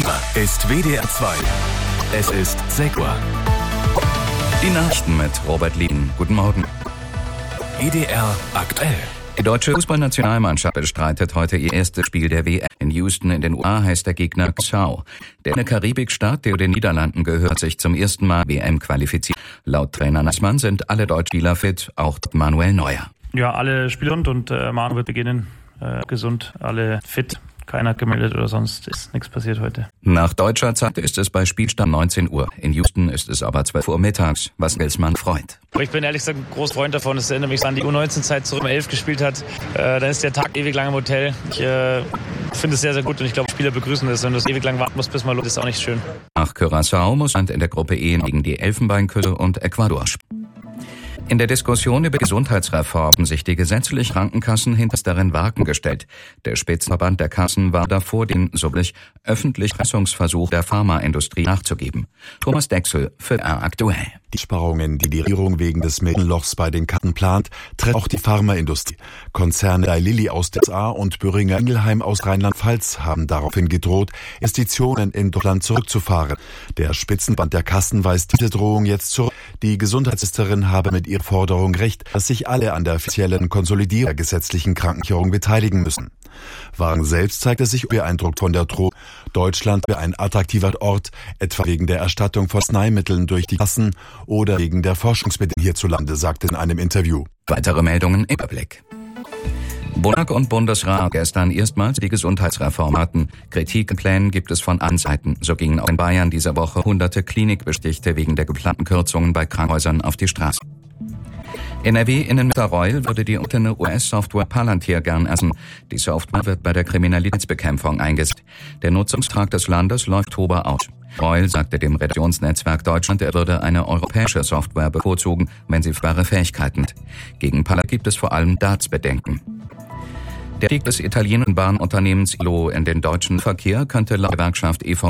ist WDR 2. Es ist 6 Uhr. Die Nachrichten mit Robert Lien. Guten Morgen. WDR aktuell. Die deutsche Fußballnationalmannschaft bestreitet heute ihr erstes Spiel der WM. In Houston in den USA heißt der Gegner Curaçao. Der Karibikstaat, der den Niederlanden gehört, sich zum ersten Mal WM qualifiziert. Laut Trainer Nagelsmann sind alle deutschen Spieler fit, auch Manuel Neuer. Ja, alle Spieler und Manu wird beginnen. Gesund, alle fit. Keiner hat gemeldet oder sonst ist nichts passiert heute. Nach deutscher Zeit ist es bei Spielstand 19 Uhr. In Houston ist es aber 12 Uhr mittags, was Nagelsmann freut. Ich bin ehrlich gesagt ein großer Freund davon. Es erinnert mich an die U19-Zeit zurück, wenn man 11 gespielt hat. Dann ist der Tag ewig lang im Hotel. Ich finde es sehr, sehr gut und ich glaube, Spieler begrüßen das. Wenn du ewig lang warten musst, bis man los ist, auch nicht schön. Nach Curaçao muss Land in der Gruppe E gegen die Elfenbeinküste und Ecuador spielen. In der Diskussion über Gesundheitsreformen sich die gesetzlichen Krankenkassen hintersteren Wagen gestellt. Der Spitzenverband der Kassen war davor, den sogleich öffentlichen Pressungsversuch der Pharmaindustrie nachzugeben. Thomas Dechsel für aktuell. Die Sparungen, die die Regierung wegen des Mittellochs bei den Kassen plant, treffen auch die Pharmaindustrie. Konzerne Eli Lilly aus den USA und Boehringer Ingelheim aus Rheinland-Pfalz haben daraufhin gedroht, Investitionen in Deutschland zurückzufahren. Der Spitzenverband der Kassen weist diese Drohung jetzt zurück. Die Gesundheitsministerin habe mit ihrer Forderung recht, dass sich alle an der offiziellen Konsolidierung der gesetzlichen Krankenversicherung beteiligen müssen. Wagen selbst zeigte sich beeindruckt von der Drohung. Deutschland wäre ein attraktiver Ort, etwa wegen der Erstattung von Arzneimitteln durch die Kassen oder wegen der Forschungsmittel hierzulande, sagte in einem Interview. Weitere Meldungen im Überblick. Bundestag und Bundesrat gestern erstmals die Gesundheitsreform hatten. Kritikplänen gibt es von allen Seiten. So gingen auch in Bayern dieser Woche hunderte Klinikbestichte wegen der geplanten Kürzungen bei Krankenhäusern auf die Straße. NRW-Innenminister Reul würde die interne US-Software Palantir gern essen. Die Software wird bei der Kriminalitätsbekämpfung eingesetzt. Der Nutzungstrag des Landes läuft Oktober aus. Reul sagte dem Redaktionsnetzwerk Deutschland, er würde eine europäische Software bevorzugen, wenn sie wahre Fähigkeiten hat. Gegen Palantir gibt es vor allem Staatsbedenken. Der Stieg des italienischen Bahnunternehmens ILO in den deutschen Verkehr könnte laut Gewerkschaft EV